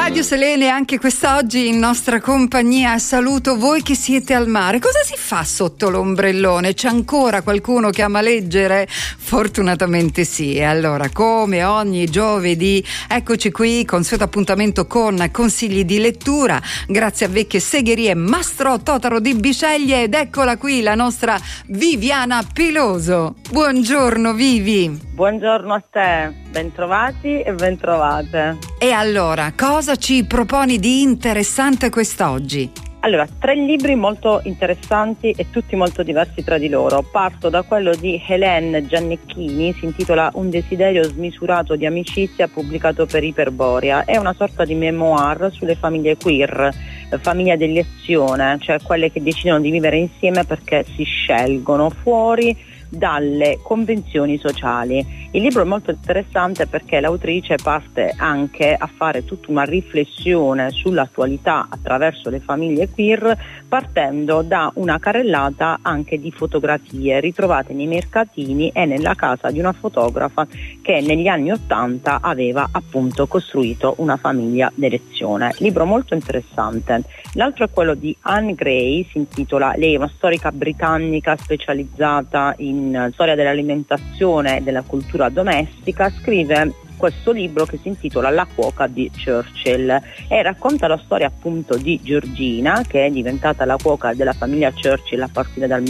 Radio Selene anche quest'oggi in nostra compagnia. Saluto voi che siete al mare. Cosa si fa sotto l'ombrellone? C'è ancora qualcuno che ama leggere? Fortunatamente sì. E allora, come ogni giovedì, eccoci qui, consueto appuntamento con consigli di lettura, grazie a Vecchie Segherie Mastro Totaro di Bisceglie. Ed eccola qui la nostra Viviana Piloso. Buongiorno Vivi. Buongiorno a te, bentrovati e bentrovate. E allora, cosa ci proponi di interessante quest'oggi? Allora, 3 libri molto interessanti e tutti molto diversi tra di loro. Parto da quello di Hélène Giannecchini, si intitola Un desiderio smisurato di amicizia, pubblicato per Iperborea. È una sorta di memoir sulle famiglie queer, famiglia d'elezione, cioè quelle che decidono di vivere insieme perché si scelgono fuori dalle convenzioni sociali. Il libro è molto interessante perché l'autrice parte anche a fare tutta una riflessione sull'attualità attraverso le famiglie queer, partendo da una carrellata anche di fotografie ritrovate nei mercatini e nella casa di una fotografa che negli anni '80 aveva appunto costruito una famiglia d'elezione. Libro molto interessante. L'altro è quello di Anne Gray, si intitola, lei è una storica britannica specializzata in storia dell'alimentazione e della cultura domestica. Scrive questo libro che si intitola La cuoca di Churchill e racconta la storia appunto di Georgina, che è diventata la cuoca della famiglia Churchill a partire dal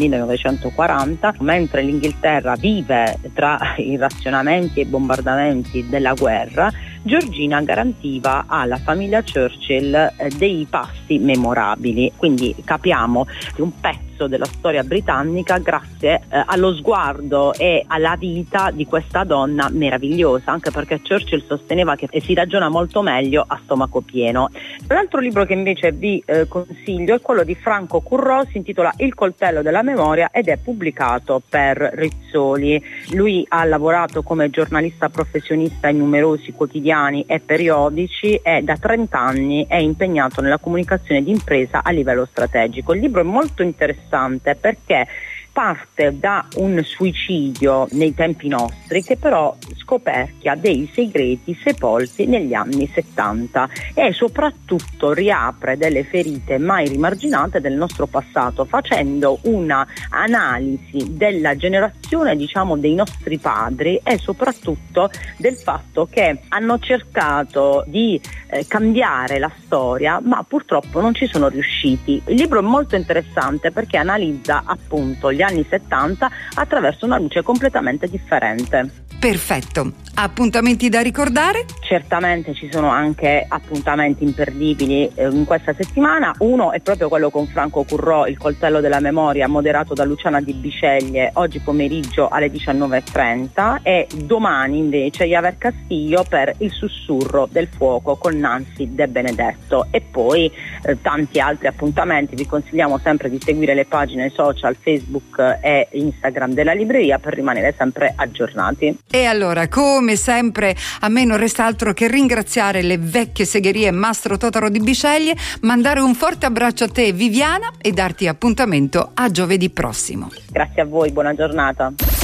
1940, mentre l'Inghilterra vive tra i razionamenti e i bombardamenti della guerra. Georgina garantiva alla famiglia Churchill dei pasti memorabili, quindi capiamo un pezzo della storia britannica grazie allo sguardo e alla vita di questa donna meravigliosa, anche perché Churchill sosteneva che si ragiona molto meglio a stomaco pieno. L'altro libro che invece vi consiglio è quello di Franco Currò, si intitola Il coltello della memoria ed è pubblicato per Rizzoli. Lui ha lavorato come giornalista professionista in numerosi quotidiani e periodici e da 30 anni è impegnato nella comunicazione di impresa a livello strategico. Il libro è molto interessante perché parte da un suicidio nei tempi nostri che però scoperchia dei segreti sepolti negli anni 70 e soprattutto riapre delle ferite mai rimarginate del nostro passato, facendo una analisi della generazione, diciamo, dei nostri padri e soprattutto del fatto che hanno cercato di cambiare la storia, ma purtroppo non ci sono riusciti. Il libro è molto interessante perché analizza appunto gli anni 70 attraverso una luce completamente differente. Perfetto. Appuntamenti da ricordare? Certamente ci sono anche appuntamenti imperdibili in questa settimana. Uno è proprio quello con Franco Currò, Il coltello della memoria, moderato da Luciana Di Bisceglie, oggi pomeriggio alle 19:30, e domani invece Javier Castillo per Il sussurro del fuoco con Nancy De Benedetto. E poi tanti altri appuntamenti. Vi consigliamo sempre di seguire le pagine social Facebook e Instagram della libreria per rimanere sempre aggiornati. E allora, come sempre, a me non resta altro che ringraziare le Vecchie Segherie Mastro Totaro di Bisceglie, mandare un forte abbraccio a te Viviana e darti appuntamento a giovedì prossimo. Grazie a voi, buona giornata.